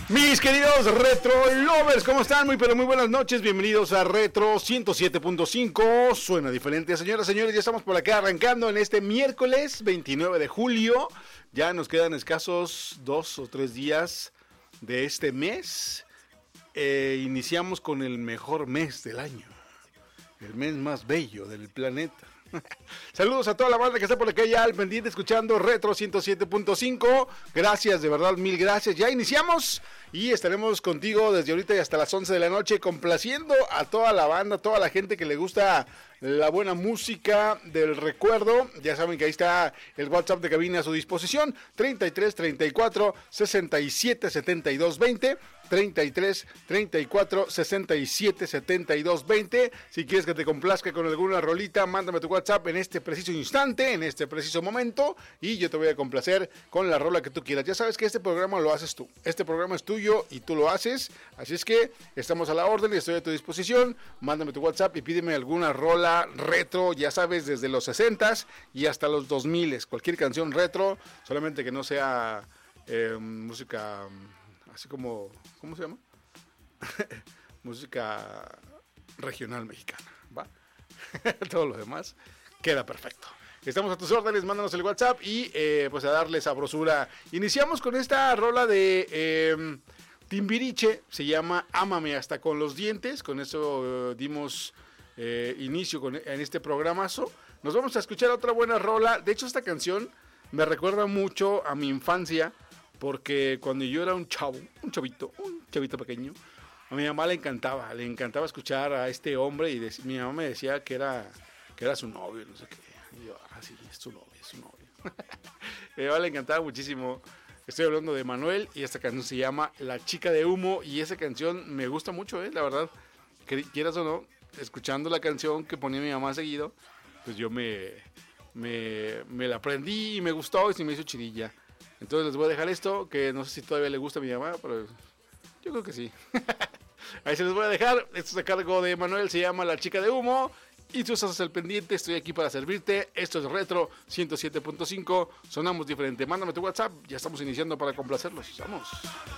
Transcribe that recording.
Mis queridos Retro Lovers, ¿cómo están? Muy pero muy buenas noches, bienvenidos a Retro 107.5. Suena diferente, señoras y señores, ya estamos por acá arrancando en este miércoles 29 de julio. Ya nos quedan escasos 2 o 3 días de este mes. Iniciamos con el mejor mes del año, el mes más bello del planeta. Saludos a toda la banda que está por acá ya al pendiente escuchando Retro 107.5. Gracias, de verdad, mil gracias. Ya iniciamos y estaremos contigo desde ahorita y hasta las 11 de la noche complaciendo a toda la banda, toda la gente que le gusta la buena música del recuerdo. Ya saben que ahí está el WhatsApp de cabina a su disposición: 33 34 67 72 20. 33 34 67 72 20. Si quieres que te complazca con alguna rolita, mándame tu WhatsApp en este preciso instante, en este preciso momento, y yo te voy a complacer con la rola que tú quieras. Ya sabes que este programa lo haces tú, este programa es tuyo y tú lo haces, así es que estamos a la orden y estoy a tu disposición. Mándame tu WhatsApp y pídeme alguna rola retro, ya sabes, desde los 60s y hasta los 2000s, cualquier canción retro, solamente que no sea música así como, ¿cómo se llama? Música regional mexicana, ¿va? Todo lo demás queda perfecto. Estamos a tus órdenes, mándanos el WhatsApp y pues a darle sabrosura. Iniciamos con esta rola de Timbiriche, se llama Ámame hasta con los dientes. Con eso dimos inicio en este programazo. Nos vamos a escuchar otra buena rola. De hecho, esta canción me recuerda mucho a mi infancia, porque cuando yo era un chavito pequeño, a mi mamá le encantaba escuchar a este hombre y mi mamá me decía que era su novio, no sé qué. Y yo, sí, es su novio. A mi mamá le encantaba muchísimo. Estoy hablando de Manuel y esta canción se llama La Chica de Humo y esa canción me gusta mucho, la verdad. Quieras o no, escuchando la canción que ponía mi mamá seguido, pues yo me la aprendí y me gustó y se me hizo chirilla. Entonces les voy a dejar esto, que no sé si todavía le gusta a mi mamá, pero yo creo que sí. Ahí se les voy a dejar. Esto es a cargo de Manuel, se llama La Chica de Humo. Y tú estás al pendiente, estoy aquí para servirte. Esto es Retro 107.5. Sonamos diferente. Mándame tu WhatsApp, ya estamos iniciando para complacerlos. Vamos.